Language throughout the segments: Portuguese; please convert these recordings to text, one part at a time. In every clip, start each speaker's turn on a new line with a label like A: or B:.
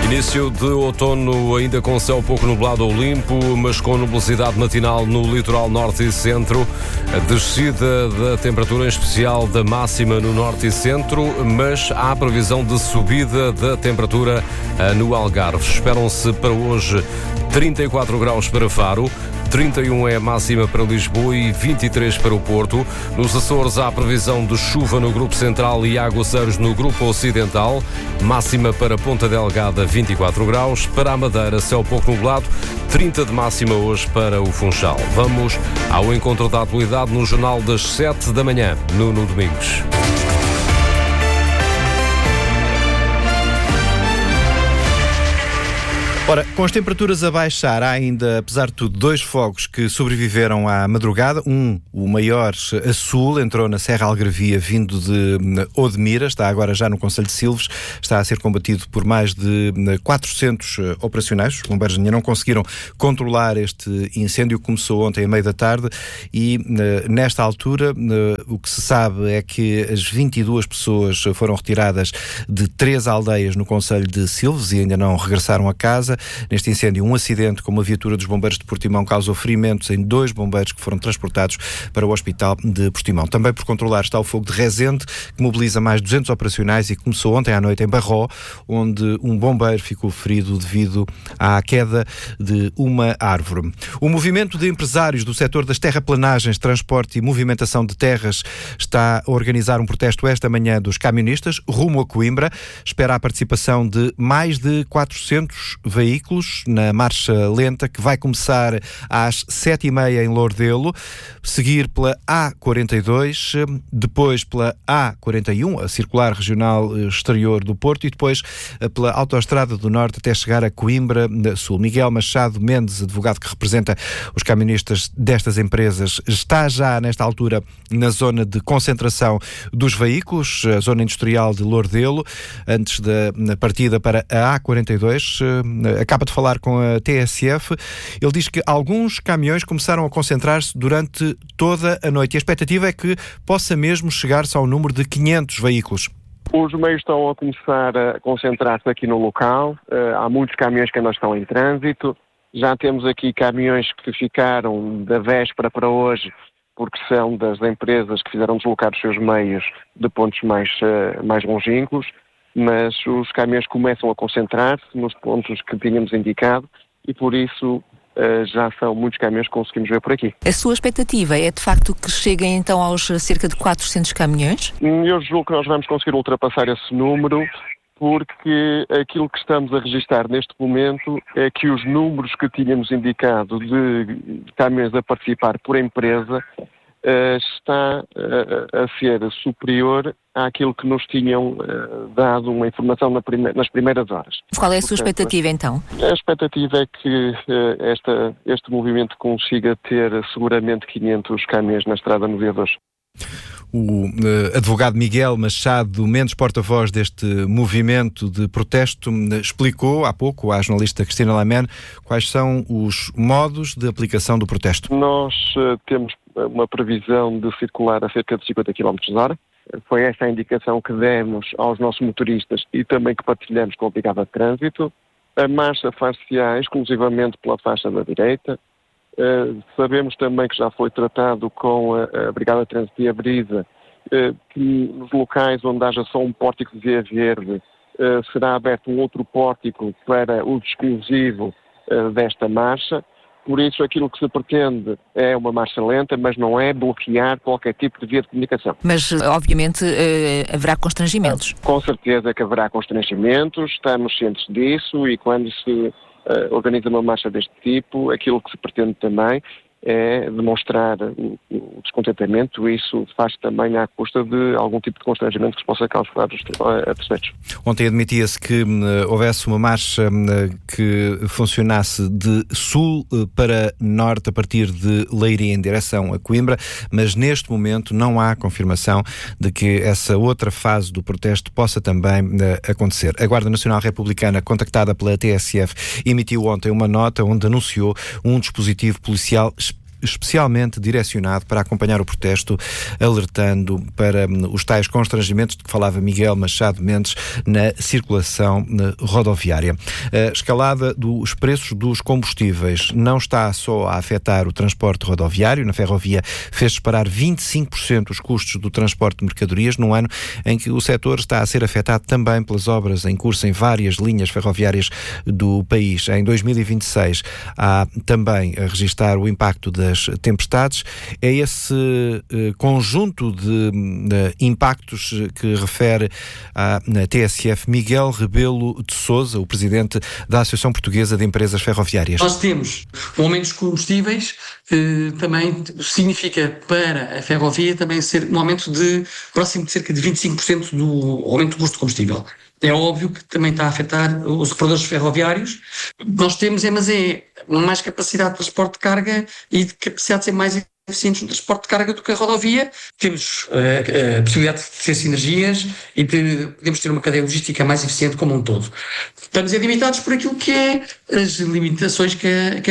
A: Início de outono ainda com céu pouco nublado ou limpo, mas com nubosidade matinal no litoral norte e centro. A descida da temperatura, em especial da máxima no norte e centro, mas há previsão de subida da temperatura no Algarve. Esperam-se para hoje 34 graus para Faro, 31 é a máxima para Lisboa e 23 para o Porto. Nos Açores há previsão de chuva no Grupo Central e aguaceiros no Grupo Ocidental. Máxima para Ponta Delgada, 24 graus. Para a Madeira, céu pouco nublado, 30 de máxima hoje para o Funchal. Vamos ao encontro da atualidade no Jornal das 7 da manhã, Nuno Domingos.
B: Ora, com as temperaturas a baixar, há ainda, apesar de tudo, 2 fogos que sobreviveram à madrugada. O maior a sul, entrou na Serra Algarvia, vindo de Odmira, está agora já no concelho de Silves, está a ser combatido por mais de 400 operacionais. Os bombeiros ainda não conseguiram controlar este incêndio, começou ontem à meia da tarde e, nesta altura, o que se sabe é que as 22 pessoas foram retiradas de 3 aldeias no concelho de Silves e ainda não regressaram a casa. Neste incêndio, um acidente com uma viatura dos bombeiros de Portimão causou ferimentos em 2 bombeiros que foram transportados para o hospital de Portimão. Também por controlar está o fogo de Rezende, que mobiliza mais 200 operacionais e começou ontem à noite em Barró, onde um bombeiro ficou ferido devido à queda de uma árvore. O movimento de empresários do setor das terraplanagens, transporte e movimentação de terras está a organizar um protesto esta manhã dos camionistas rumo a Coimbra. Espera a participação de mais de 400 veículos na marcha lenta que vai começar às 7h30 em Lourdelo, seguir pela A42, depois pela A41, a circular regional exterior do Porto, e depois pela autoestrada do Norte até chegar a Coimbra Sul. Miguel Machado Mendes, advogado que representa os camionistas destas empresas, está já nesta altura na zona de concentração dos veículos, a zona industrial de Lourdelo, antes da partida para a A42. Acaba de falar com a TSF. Ele diz que alguns caminhões começaram a concentrar-se durante toda a noite e a expectativa é que possa mesmo chegar-se ao número de 500 veículos.
C: Os meios estão a começar a concentrar-se aqui no local. Há muitos caminhões que ainda estão em trânsito. Já temos aqui caminhões que ficaram da véspera para hoje porque são das empresas que fizeram deslocar os seus meios de pontos mais longínquos. Mas os caminhões começam a concentrar-se nos pontos que tínhamos indicado e, por isso, já são muitos caminhões que conseguimos ver por aqui.
D: A sua expectativa é, de facto, que cheguem então aos cerca de 400 caminhões?
C: Eu julgo que nós vamos conseguir ultrapassar esse número, porque aquilo que estamos a registrar neste momento é que os números que tínhamos indicado de caminhões a participar por empresa está a ser superior àquilo que nos tinham dado uma informação nas primeiras horas.
D: Qual é a sua expectativa, então?
C: A expectativa é que este movimento consiga ter seguramente 500 caminhões na estrada no dia de hoje.
B: O advogado Miguel Machado Mendes, porta-voz deste movimento de protesto, explicou há pouco à jornalista Cristina Lamene quais são os modos de aplicação do protesto.
C: Nós temos uma previsão de circular a cerca de 50 km/h. Foi esta a indicação que demos aos nossos motoristas e também que partilhamos com a Brigada de Trânsito. A marcha far-se-á exclusivamente pela faixa da direita. Sabemos também que já foi tratado com a Brigada de Trânsito e a Brisa que nos locais onde haja só um pórtico de via verde será aberto um outro pórtico para uso exclusivo desta marcha. Por isso, aquilo que se pretende é uma marcha lenta, mas não é bloquear qualquer tipo de via de comunicação.
D: Mas, obviamente, haverá constrangimentos.
C: Com certeza que haverá constrangimentos, estamos cientes disso e quando se organiza uma marcha deste tipo, aquilo que se pretende também é demonstrar o descontentamento e isso faz também à custa de algum tipo de constrangimento que se possa causar a terceiros.
B: Ontem admitia-se que houvesse uma marcha que funcionasse de sul para norte a partir de Leiria em direção a Coimbra, mas neste momento não há confirmação de que essa outra fase do protesto possa também acontecer. A Guarda Nacional Republicana, contactada pela TSF, emitiu ontem uma nota onde anunciou um dispositivo policial especialmente direcionado para acompanhar o protesto, alertando para os tais constrangimentos de que falava Miguel Machado Mendes na circulação rodoviária. A escalada dos preços dos combustíveis não está só a afetar o transporte rodoviário. Na ferrovia fez disparar 25% os custos do transporte de mercadorias num ano em que o setor está a ser afetado também pelas obras em curso em várias linhas ferroviárias do país. Em 2026 há também a registrar o impacto das tempestades. É esse conjunto de impactos que refere à TSF Miguel Rebelo de Sousa, o presidente da Associação Portuguesa de Empresas Ferroviárias.
E: Nós temos um aumento dos combustíveis, também significa para a ferrovia também ser um aumento de próximo de cerca de 25% do aumento do custo de combustível. É óbvio que também está a afetar os operadores ferroviários. Nós temos mais capacidade de transporte de carga e de capacidade de ser mais eficientes no transporte de carga do que a rodovia. Temos a possibilidade de ter sinergias e podemos ter uma cadeia logística mais eficiente como um todo. Estamos limitados por aquilo que é as limitações que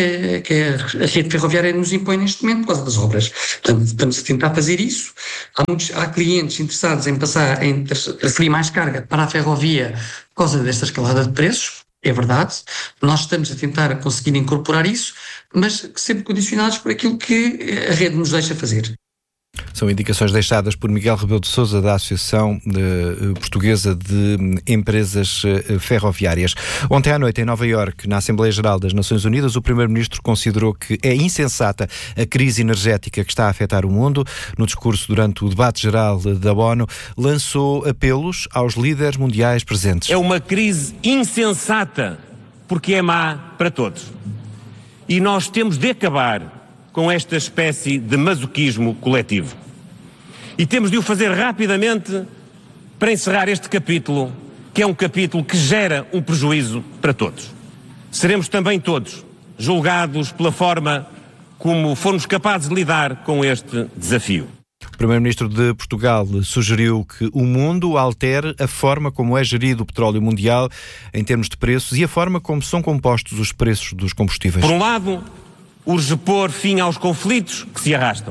E: a rede ferroviária nos impõe neste momento por causa das obras. Portanto, estamos a tentar fazer isso. Há clientes interessados em transferir mais carga para a ferrovia por causa desta escalada de preços. É verdade, nós estamos a tentar conseguir incorporar isso, mas sempre condicionados por aquilo que a rede nos deixa fazer.
B: São indicações deixadas por Miguel Rebelo de Sousa, da Associação Portuguesa de Empresas Ferroviárias. Ontem à noite, em Nova Iorque, na Assembleia Geral das Nações Unidas, o Primeiro-Ministro considerou que é insensata a crise energética que está a afetar o mundo. No discurso durante o debate geral da ONU, lançou apelos aos líderes mundiais presentes.
F: É uma crise insensata, porque é má para todos. E nós temos de acabar com esta espécie de masoquismo coletivo. E temos de o fazer rapidamente para encerrar este capítulo, que é um capítulo que gera um prejuízo para todos. Seremos também todos julgados pela forma como fomos capazes de lidar com este desafio.
B: O Primeiro-Ministro de Portugal sugeriu que o mundo altere a forma como é gerido o petróleo mundial em termos de preços e a forma como são compostos os preços dos combustíveis.
F: Por um lado, urge pôr fim aos conflitos que se arrastam.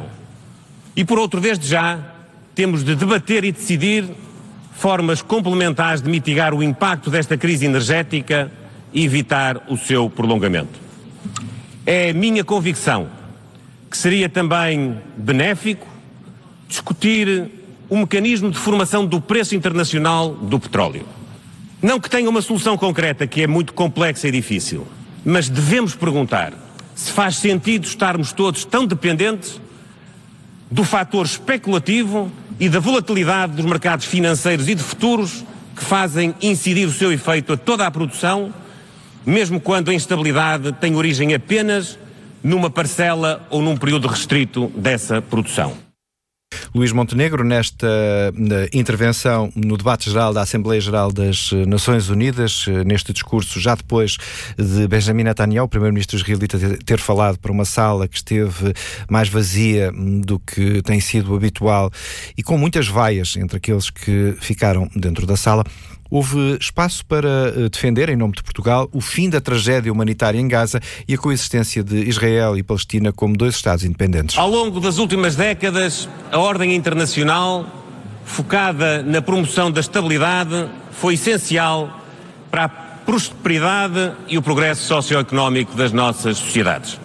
F: E por outro, desde já, temos de debater e decidir formas complementares de mitigar o impacto desta crise energética e evitar o seu prolongamento. É minha convicção que seria também benéfico discutir o mecanismo de formação do preço internacional do petróleo. Não que tenha uma solução concreta, que é muito complexa e difícil, mas devemos perguntar se faz sentido estarmos todos tão dependentes do fator especulativo e da volatilidade dos mercados financeiros e de futuros que fazem incidir o seu efeito a toda a produção, mesmo quando a instabilidade tem origem apenas numa parcela ou num período restrito dessa produção.
B: Luís Montenegro, nesta intervenção no debate geral da Assembleia Geral das Nações Unidas, neste discurso, já depois de Benjamin Netanyahu, o primeiro-ministro israelita, ter falado para uma sala que esteve mais vazia do que tem sido habitual e com muitas vaias entre aqueles que ficaram dentro da sala, houve espaço para defender, em nome de Portugal, o fim da tragédia humanitária em Gaza e a coexistência de Israel e Palestina como dois Estados independentes.
F: Ao longo das últimas décadas, a ordem internacional, focada na promoção da estabilidade, foi essencial para a prosperidade e o progresso socioeconómico das nossas sociedades.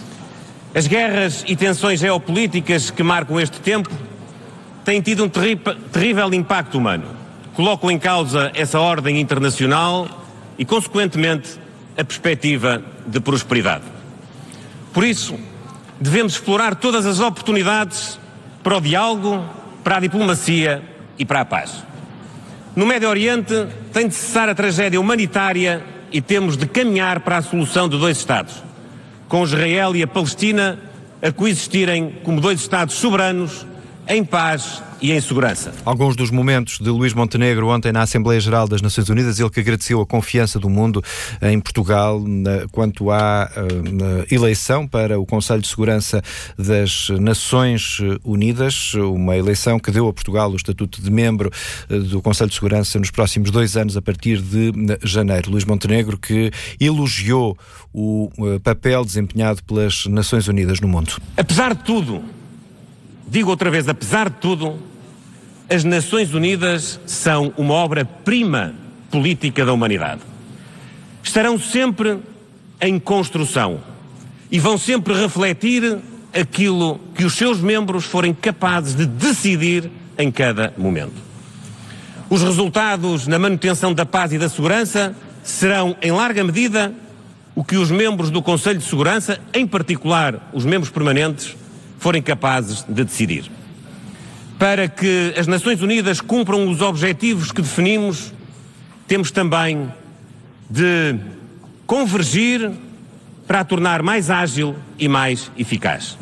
F: As guerras e tensões geopolíticas que marcam este tempo têm tido um terrível impacto humano. Colocam em causa essa ordem internacional e, consequentemente, a perspectiva de prosperidade. Por isso, devemos explorar todas as oportunidades para o diálogo, para a diplomacia e para a paz. No Médio Oriente, tem de cessar a tragédia humanitária e temos de caminhar para a solução de dois Estados, com Israel e a Palestina a coexistirem como dois Estados soberanos em paz e em segurança.
B: Alguns dos momentos de Luís Montenegro ontem na Assembleia Geral das Nações Unidas, ele que agradeceu a confiança do mundo em Portugal quanto à eleição para o Conselho de Segurança das Nações Unidas, uma eleição que deu a Portugal o estatuto de membro do Conselho de Segurança nos próximos 2 anos, a partir de janeiro. Luís Montenegro que elogiou o papel desempenhado pelas Nações Unidas no mundo.
F: Apesar de tudo, digo outra vez, apesar de tudo, as Nações Unidas são uma obra-prima política da humanidade. Estarão sempre em construção e vão sempre refletir aquilo que os seus membros forem capazes de decidir em cada momento. Os resultados na manutenção da paz e da segurança serão, em larga medida, o que os membros do Conselho de Segurança, em particular os membros permanentes, forem capazes de decidir. Para que as Nações Unidas cumpram os objetivos que definimos, temos também de convergir para a tornar mais ágil e mais eficaz.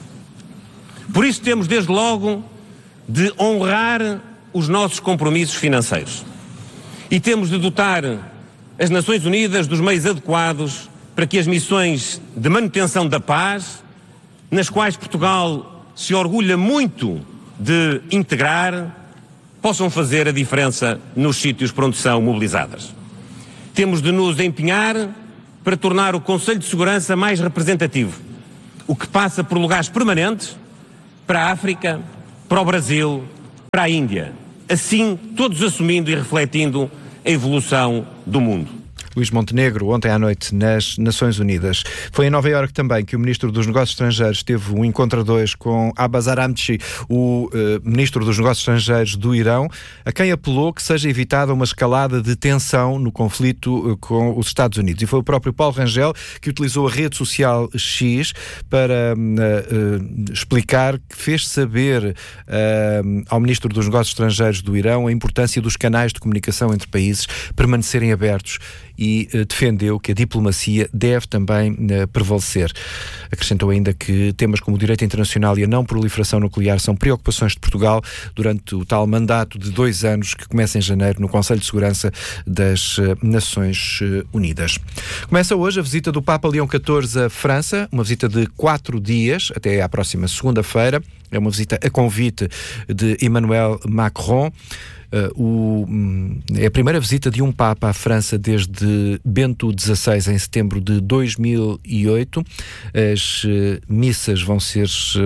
F: Por isso temos, desde logo, de honrar os nossos compromissos financeiros. E temos de dotar as Nações Unidas dos meios adequados para que as missões de manutenção da paz, nas quais Portugal se orgulha muito de integrar, possam fazer a diferença nos sítios por onde são mobilizadas. Temos de nos empenhar para tornar o Conselho de Segurança mais representativo, o que passa por lugares permanentes para a África, para o Brasil, para a Índia. Assim, todos assumindo e refletindo a evolução do mundo.
B: Luís Montenegro, ontem à noite nas Nações Unidas. Foi em Nova Iorque também que o Ministro dos Negócios Estrangeiros teve um encontro a dois com Abbas Araghchi, o Ministro dos Negócios Estrangeiros do Irão, a quem apelou que seja evitada uma escalada de tensão no conflito com os Estados Unidos. E foi o próprio Paulo Rangel que utilizou a rede social X para explicar que fez saber ao Ministro dos Negócios Estrangeiros do Irão a importância dos canais de comunicação entre países permanecerem abertos e defendeu que a diplomacia deve também prevalecer. Acrescentou ainda que temas como o direito internacional e a não proliferação nuclear são preocupações de Portugal durante o tal mandato de 2 anos que começa em janeiro no Conselho de Segurança das Nações Unidas. Começa hoje a visita do Papa Leão XIV à França, uma visita de 4 dias, até à próxima segunda-feira. É uma visita a convite de Emmanuel Macron. É a primeira visita de um Papa à França desde Bento XVI, em setembro de 2008. As missas vão ser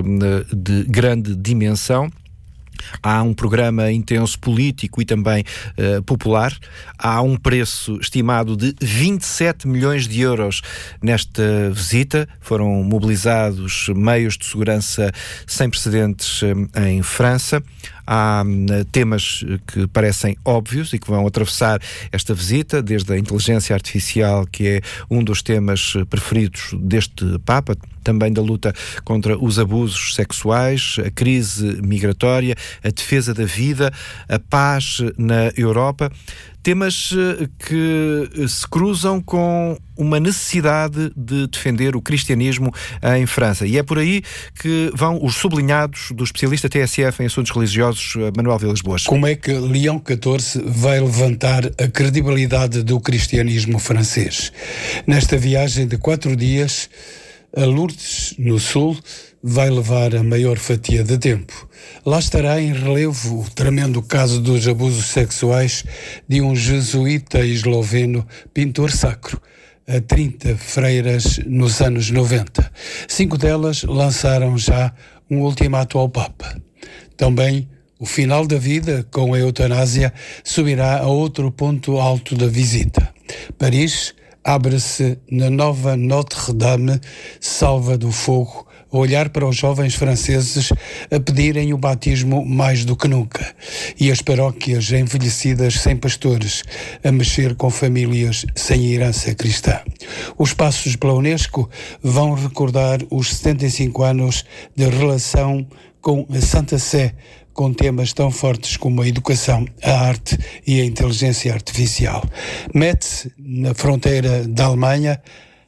B: de grande dimensão. Há um programa intenso político e também popular. Há um preço estimado de 27 milhões de euros nesta visita. Foram mobilizados meios de segurança sem precedentes em França. Há temas que parecem óbvios e que vão atravessar esta visita, desde a inteligência artificial, que é um dos temas preferidos deste Papa, também da luta contra os abusos sexuais, a crise migratória, a defesa da vida, a paz na Europa. Temas que se cruzam com uma necessidade de defender o cristianismo em França. E é por aí que vão os sublinhados do especialista TSF em assuntos religiosos, Manuel Vilas Boas.
G: Como é que Leão XIV vai levantar a credibilidade do cristianismo francês? Nesta viagem de 4 dias, a Lourdes, no sul, vai levar a maior fatia de tempo. Lá estará em relevo o tremendo caso dos abusos sexuais de um jesuíta esloveno, pintor sacro, a 30 freiras nos anos 90. 5 delas lançaram já um ultimato ao Papa. Também o final da vida com a eutanásia subirá a outro ponto alto da visita. Paris abre-se na nova Notre-Dame, salva do fogo, a olhar para os jovens franceses a pedirem o batismo mais do que nunca, e as paróquias envelhecidas sem pastores, a mexer com famílias sem herança cristã. Os passos pela Unesco vão recordar os 75 anos de relação com a Santa Sé, com temas tão fortes como a educação, a arte e a inteligência artificial. Metz, na fronteira da Alemanha,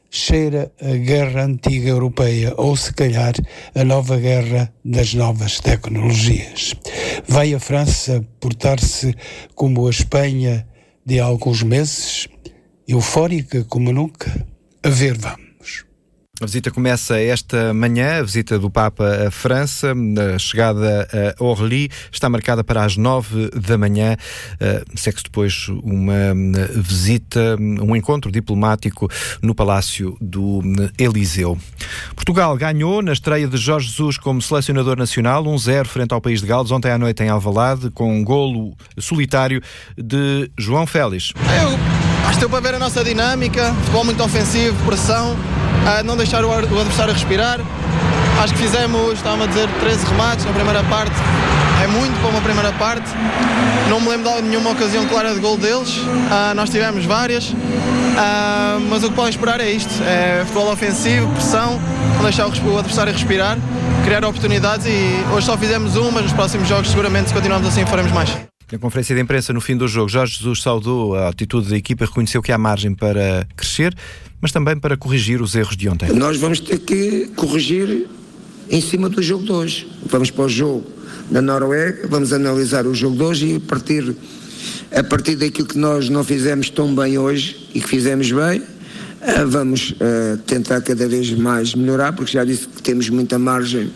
G: cheira a guerra antiga europeia, ou se calhar a nova guerra das novas tecnologias. Vai a França portar-se como a Espanha de há alguns meses, eufórica como nunca? A ver, vamos.
B: A visita começa esta manhã, a visita do Papa à França, a chegada a Orly está marcada para as 9 da manhã, segue-se depois uma visita, um encontro diplomático no Palácio do Eliseu. Portugal ganhou na estreia de Jorge Jesus como selecionador nacional, 1-0 frente ao País de Gales, ontem à noite em Alvalade, com um golo solitário de João Félix.
H: Acho que deu para ver a nossa dinâmica, futebol muito ofensivo, pressão, não deixar o adversário respirar. Acho que fizemos, estava a dizer, 13 remates na primeira parte. É muito para uma primeira parte. Não me lembro de nenhuma ocasião clara de gol deles. Nós tivemos várias. Mas o que podem esperar é isto. É futebol ofensivo, pressão, não deixar o adversário respirar, criar oportunidades e hoje só fizemos uma, mas nos próximos jogos seguramente se continuarmos assim faremos mais.
B: Na conferência de imprensa no fim do jogo, Jorge Jesus saudou a atitude da equipa, reconheceu que há margem para crescer, mas também para corrigir os erros de ontem.
I: Nós vamos ter que corrigir em cima do jogo de hoje. Vamos para o jogo da Noruega, vamos analisar o jogo de hoje e a partir daquilo que nós não fizemos tão bem hoje e que fizemos bem, vamos tentar cada vez mais melhorar, porque já disse que temos muita margem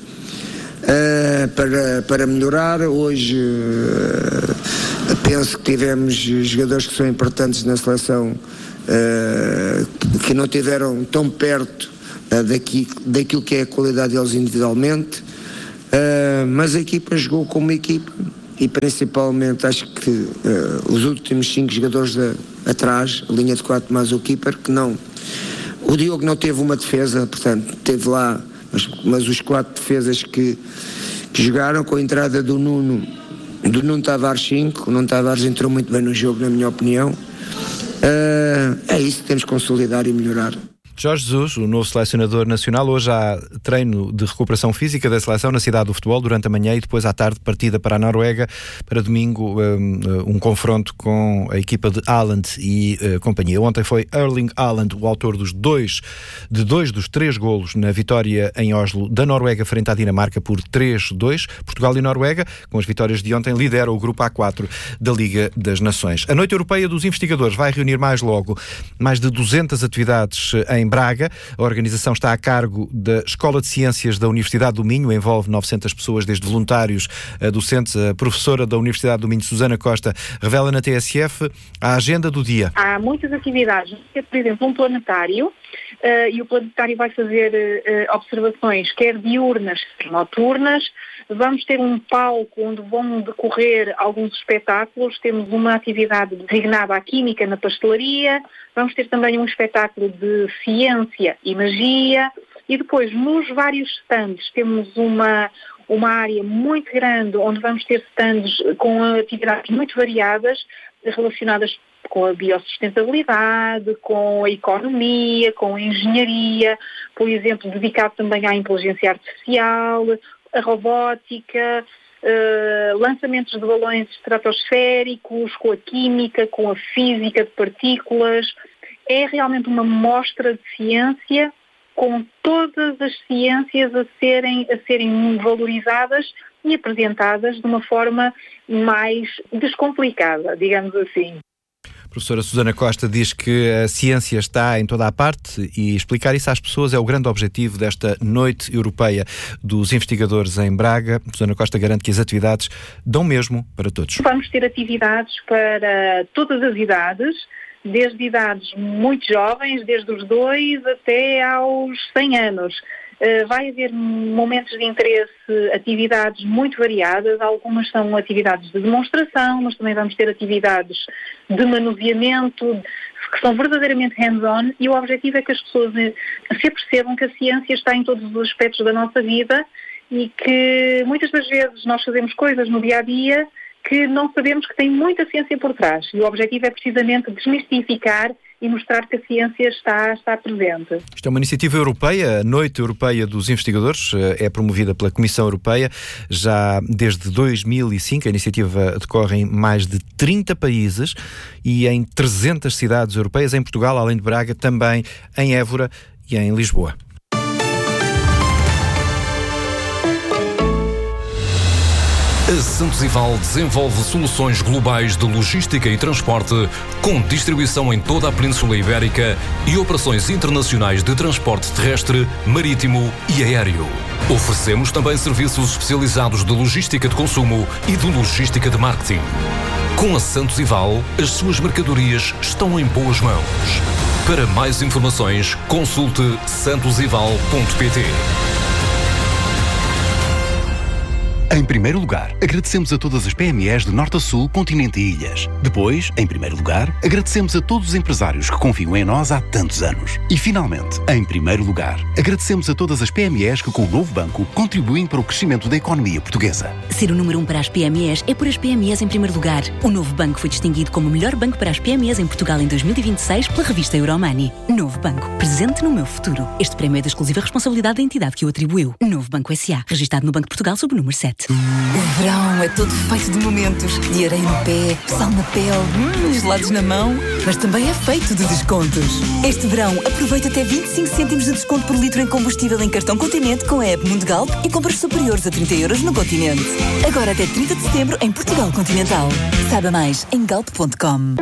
I: para melhorar. Hoje penso que tivemos jogadores que são importantes na seleção que não estiveram tão perto daquilo que é a qualidade deles individualmente, mas a equipa jogou como equipa e principalmente acho que os últimos 5 jogadores atrás, a linha de 4 mais o keeper, que não, o Diogo não teve uma defesa, portanto teve lá, mas os 4 defesas que jogaram, com a entrada do Nuno Tavares 5, o Nuno Tavares entrou muito bem no jogo, na minha opinião. É isso que temos que consolidar e melhorar.
B: Jorge Jesus, o novo selecionador nacional, hoje há treino de recuperação física da seleção na cidade do futebol durante a manhã e depois à tarde partida para a Noruega, para domingo um confronto com a equipa de Haaland e companhia. Ontem foi Erling Haaland o autor dos dois dos 3 golos na vitória em Oslo da Noruega frente à Dinamarca por 3-2. Portugal e Noruega, com as vitórias de ontem, lideram o grupo A4 da Liga das Nações. A Noite Europeia dos Investigadores vai reunir mais logo mais de 200 atividades em Braga. A organização está a cargo da Escola de Ciências da Universidade do Minho, envolve 900 pessoas, desde voluntários a docentes. A professora da Universidade do Minho, Susana Costa, revela na TSF a agenda do dia.
J: Há muitas atividades, por exemplo, um planetário, e o planetário vai fazer observações, quer diurnas, quer noturnas. Vamos ter um palco onde vão decorrer alguns espetáculos. Temos uma atividade designada à química na pastelaria. Vamos ter também um espetáculo de ciência e magia. E depois, nos vários stands, temos uma área muito grande onde vamos ter stands com atividades muito variadas relacionadas com a biosustentabilidade, com a economia, com a engenharia, por exemplo, dedicado também à inteligência artificial, a robótica, lançamentos de balões estratosféricos, com a química, com a física de partículas. É realmente uma mostra de ciência com todas as ciências a serem valorizadas e apresentadas de uma forma mais descomplicada, digamos assim.
B: A professora Susana Costa diz que a ciência está em toda a parte e explicar isso às pessoas é o grande objetivo desta Noite Europeia dos Investigadores em Braga. A Susana Costa garante que as atividades dão mesmo para todos.
J: Vamos ter atividades para todas as idades, desde idades muito jovens, desde os 2 até aos 100 anos. Vai haver momentos de interesse, atividades muito variadas. Algumas são atividades de demonstração, mas também vamos ter atividades de manuseamento, que são verdadeiramente hands-on, e o objetivo é que as pessoas se apercebam que a ciência está em todos os aspectos da nossa vida e que muitas das vezes nós fazemos coisas no dia-a-dia que não sabemos que tem muita ciência por trás. E o objetivo é precisamente desmistificar e mostrar que a ciência está presente.
B: Isto é uma iniciativa europeia, a Noite Europeia dos Investigadores, é promovida pela Comissão Europeia. Já desde 2005 a iniciativa decorre em mais de 30 países e em 300 cidades europeias, em Portugal, além de Braga, também em Évora e em Lisboa.
K: A Santos Ival desenvolve soluções globais de logística e transporte com distribuição em toda a Península Ibérica e operações internacionais de transporte terrestre, marítimo e aéreo. Oferecemos também serviços especializados de logística de consumo e de logística de marketing. Com a Santos Ival, as suas mercadorias estão em boas mãos. Para mais informações, consulte santosival.pt.
L: Em primeiro lugar, agradecemos a todas as PMEs de norte a sul, continente e ilhas. Depois, em primeiro lugar, agradecemos a todos os empresários que confiam em nós há tantos anos. E finalmente, em primeiro lugar, agradecemos a todas as PMEs que com o novo banco contribuem para o crescimento da economia portuguesa.
M: Ser o número 1 para as PMEs é por as PMEs em primeiro lugar. O novo banco foi distinguido como o melhor banco para as PMEs em Portugal em 2026 pela revista Euromoney. Novo banco, presente no meu futuro. Este prémio é da exclusiva responsabilidade da entidade que o atribuiu. Novo Banco S.A., registado no Banco de Portugal sob o número 7.
N: O verão é todo feito de momentos, de areia no pé, sal na pele, gelados na mão, mas também é feito de descontos. Este verão, aproveita até 25 cêntimos de desconto por litro em combustível em cartão Continente com a app Mundo Galp e compras superiores a 30 euros no Continente. Agora até 30 de setembro em Portugal Continental. Saiba mais em galp.com.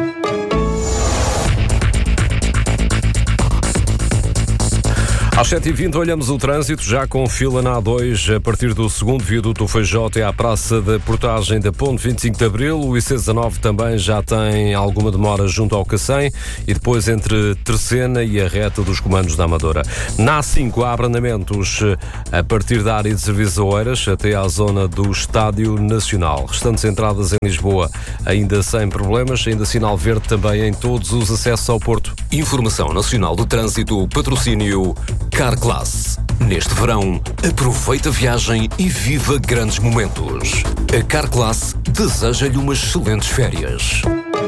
A: Às 7h20 olhamos o trânsito, já com fila na A2, a partir do segundo viaduto Feijó até à Praça da Portagem da Ponte 25 de Abril. O IC19 também já tem alguma demora junto ao Cacém e depois entre Terceira e a reta dos Comandos da Amadora. Na A5 há abrandamentos a partir da área de serviços de Oeiras até à zona do Estádio Nacional. Restantes entradas em Lisboa ainda sem problemas, ainda sinal verde também em todos os acessos ao Porto.
K: Informação Nacional do Trânsito, patrocínio Carclass. Neste verão, aproveita a viagem e viva grandes momentos. A Carclass deseja-lhe umas excelentes férias.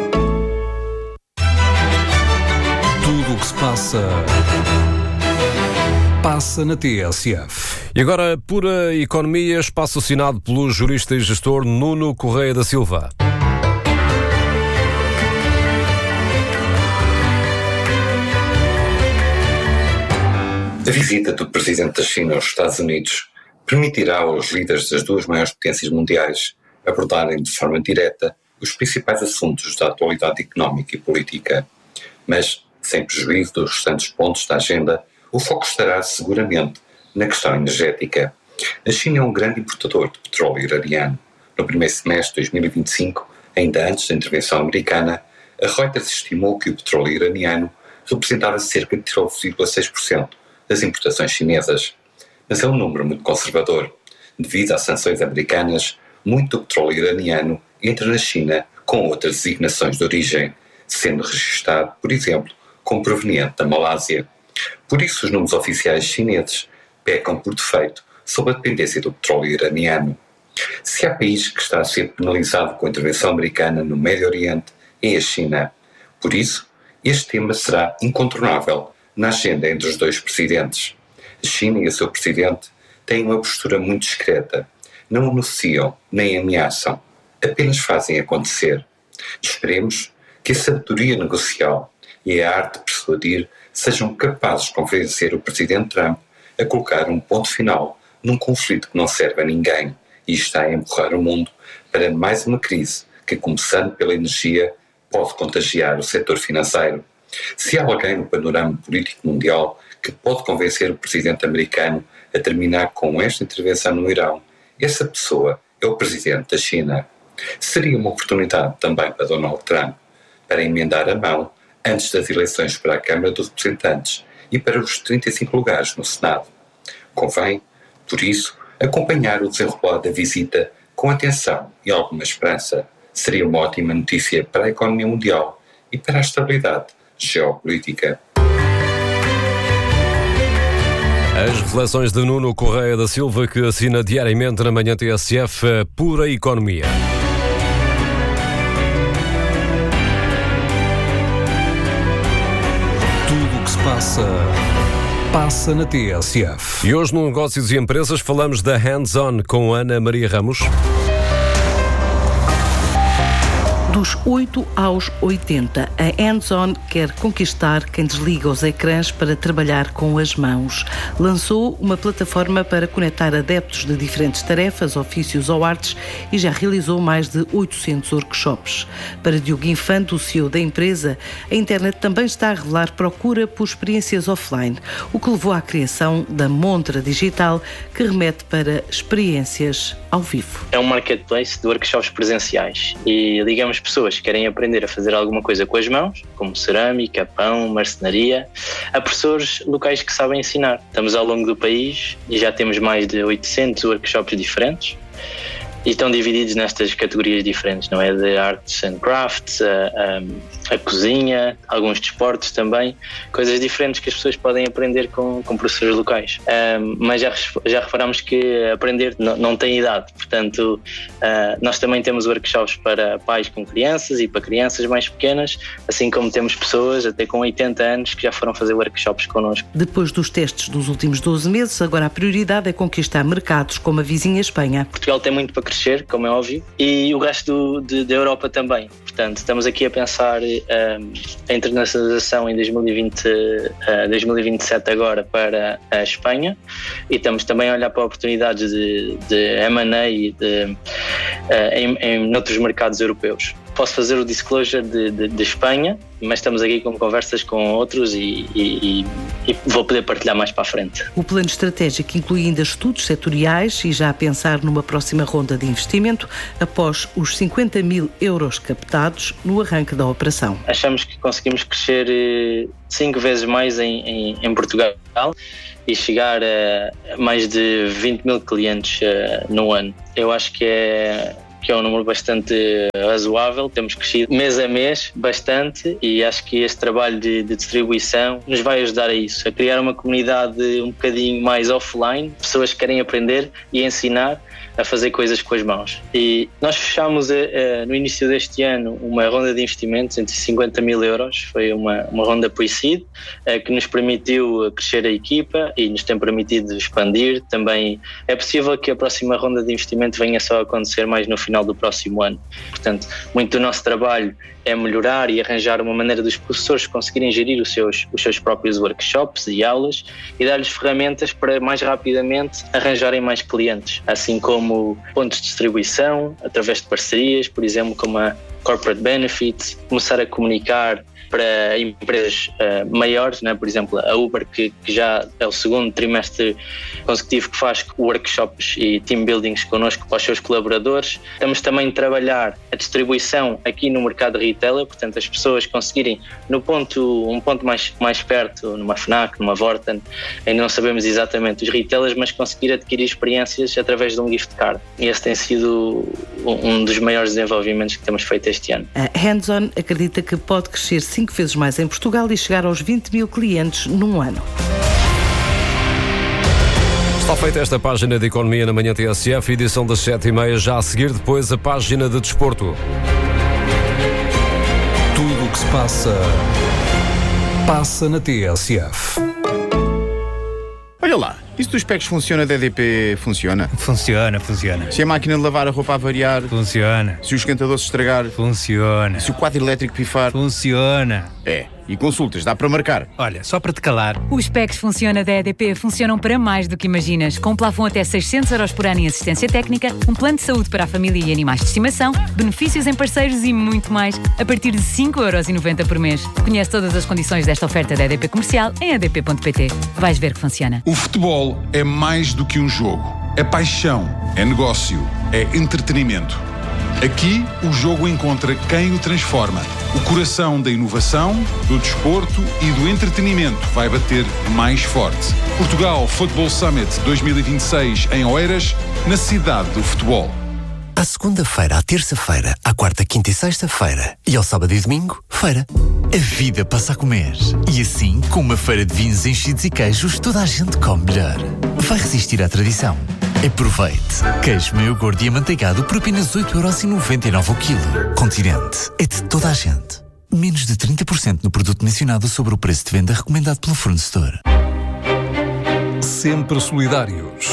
K: Tudo o que se passa na TSF.
A: E agora, pura economia, espaço assinado pelo jurista e gestor Nuno Correia da Silva.
O: A visita do presidente da China aos Estados Unidos permitirá aos líderes das duas maiores potências mundiais abordarem de forma direta os principais assuntos da atualidade económica e política. Mas, sem prejuízo dos restantes pontos da agenda, o foco estará seguramente na questão energética. A China é um grande importador de petróleo iraniano. No primeiro semestre de 2025, ainda antes da intervenção americana, a Reuters estimou que o petróleo iraniano representava cerca de 13,6% das importações chinesas. Mas é um número muito conservador. Devido às sanções americanas, muito do petróleo iraniano entra na China com outras designações de origem, sendo registado, por exemplo, como proveniente da Malásia. Por isso, os números oficiais chineses pecam por defeito sob a dependência do petróleo iraniano. Se há país que está a ser penalizado com a intervenção americana no Médio Oriente, é a China. Por isso, este tema será incontornável na agenda entre os dois presidentes. A China e o seu presidente têm uma postura muito discreta. Não anunciam nem ameaçam, apenas fazem acontecer. Esperemos que a sabedoria negocial e a arte de persuadir sejam capazes de convencer o presidente Trump a colocar um ponto final num conflito que não serve a ninguém e está a empurrar o mundo para mais uma crise que, começando pela energia, pode contagiar o setor financeiro. Se há alguém no panorama político mundial que pode convencer o presidente americano a terminar com esta intervenção no Irão, essa pessoa é o presidente da China. Seria uma oportunidade também para Donald Trump para emendar a mão antes das eleições para a Câmara dos Representantes e para os 35 lugares no Senado. Convém, por isso, acompanhar o desenrolar da visita com atenção e alguma esperança. Seria uma ótima notícia para a economia mundial e para a estabilidade geopolítica.
A: As reflexões de Nuno Correia da Silva, que assina diariamente na manhã TSF Pura Economia.
K: passa, passa na TSF.
A: E hoje no Negócios e Empresas falamos da Hands-On com Ana Maria Ramos.
P: Dos 8 aos 80, a Hands-On quer conquistar quem desliga os ecrãs para trabalhar com as mãos. Lançou uma plataforma para conectar adeptos de diferentes tarefas, ofícios ou artes e já realizou mais de 800 workshops. Para Diogo Infante, o CEO da empresa, a internet também está a revelar procura por experiências offline, o que levou à criação da Montra Digital, que remete para experiências ao vivo.
Q: É um marketplace de workshops presenciais e ligamos pessoas que querem aprender a fazer alguma coisa com as mãos, como cerâmica, pão, marcenaria, a professores locais que sabem ensinar. Estamos ao longo do país e já temos mais de 800 workshops diferentes e estão divididos nestas categorias diferentes, não é? De arts and crafts, a cozinha, alguns desportos também, coisas diferentes que as pessoas podem aprender com professores locais. Mas já reparamos que aprender não tem idade, portanto nós também temos workshops para pais com crianças e para crianças mais pequenas, assim como temos pessoas até com 80 anos que já foram fazer workshops connosco.
P: Depois dos testes dos últimos 12 meses, agora a prioridade é conquistar mercados como a vizinha Espanha.
Q: Portugal tem muito para crescer, como é óbvio, e o resto da Europa também. Portanto, estamos aqui a pensar a internacionalização em 2027 agora para a Espanha e estamos também a olhar para oportunidades de M&A em outros mercados europeus. Posso fazer o disclosure de Espanha, mas estamos aqui com conversas com outros e vou poder partilhar mais para a frente.
P: O plano estratégico inclui ainda estudos setoriais e já a pensar numa próxima ronda de investimento após os 50 mil euros captados no arranque da operação.
Q: Achamos que conseguimos crescer 5 vezes mais em Portugal e chegar a mais de 20 mil clientes no ano. Eu acho que é um número bastante razoável. Temos crescido mês a mês bastante e acho que este trabalho de distribuição nos vai ajudar a isso, a criar uma comunidade um bocadinho mais offline, pessoas que querem aprender e ensinar a fazer coisas com as mãos. E nós fechámos no início deste ano uma ronda de investimentos entre 50 mil euros, foi uma ronda pre-seed que nos permitiu crescer a equipa e nos tem permitido expandir. Também é possível que a próxima ronda de investimento venha só a acontecer mais no final do próximo ano. Portanto, muito do nosso trabalho é melhorar e arranjar uma maneira dos professores conseguirem gerir os seus próprios workshops e aulas e dar-lhes ferramentas para mais rapidamente arranjarem mais clientes, assim como pontos de distribuição, através de parcerias, por exemplo, como a Corporate Benefits, começar a comunicar para empresas maiores, né? Por exemplo, a Uber, que já é o segundo trimestre consecutivo que faz workshops e team buildings connosco para os seus colaboradores. Estamos também a trabalhar a distribuição aqui no mercado retailer, portanto as pessoas conseguirem um ponto mais perto, numa FNAC, numa Vorten, ainda não sabemos exatamente os retailers, mas conseguir adquirir experiências através de um gift card. E esse tem sido um dos maiores desenvolvimentos que temos feito este ano.
P: A Hands-On acredita que pode crescer 5 vezes mais em Portugal e chegar aos 20 mil clientes num ano.
A: Está feita esta página de Economia na Manhã TSF, edição das 7h30, já a seguir depois a página de Desporto.
K: Tudo o que se passa, passa na TSF.
R: Olha lá, isso dos PECs funciona, da EDP funciona?
S: Funciona.
R: Se a máquina de lavar a roupa a variar?
S: Funciona.
R: Se o esquentador se estragar?
S: Funciona.
R: Se o quadro elétrico pifar?
S: Funciona.
R: E consultas, dá para marcar?
S: Olha, só para te calar.
T: Os PECs Funciona da EDP funcionam para mais do que imaginas. Com um plafond até 600 euros por ano em assistência técnica, um plano de saúde para a família e animais de estimação, benefícios em parceiros e muito mais, a partir de 5,90€ por mês. Conhece todas as condições desta oferta da EDP Comercial em edp.pt. Vais ver que funciona.
U: O futebol é mais do que um jogo. É paixão, é negócio, é entretenimento. Aqui, o jogo encontra quem o transforma. O coração da inovação, do desporto e do entretenimento vai bater mais forte. Portugal Football Summit 2026 em Oeiras, na cidade do futebol.
V: À segunda-feira, à terça-feira, à quarta, quinta e sexta-feira e ao sábado e domingo, feira. A vida passa a comer. E assim, com uma feira de vinhos enchidos e queijos, toda a gente come melhor. Vai resistir à tradição. Aproveite. Queijo meio gordo e amanteigado por apenas 8,99€ o quilo. Continente. É de toda a gente. Menos de 30% no produto mencionado sobre o preço de venda recomendado pelo fornecedor.
C: Sempre solidários.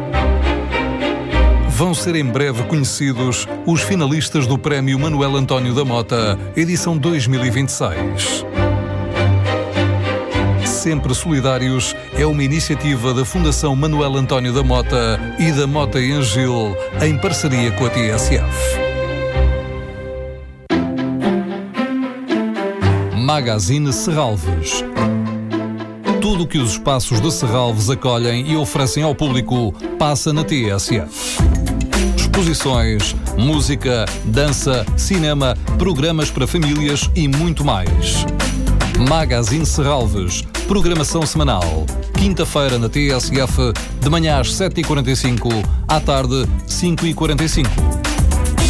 C: Vão ser em breve conhecidos os finalistas do Prémio Manuel António da Mota, edição 2026. Sempre Solidários é uma iniciativa da Fundação Manuel António da Mota e da Mota e Angil, em parceria com a TSF. Magazine Serralves. Tudo o que os espaços de Serralves acolhem e oferecem ao público passa na TSF. Exposições, música, dança, cinema, programas para famílias e muito mais. Magazine Serralves. Programação semanal. Quinta-feira na TSF, de manhã às 7h45, à tarde 5h45.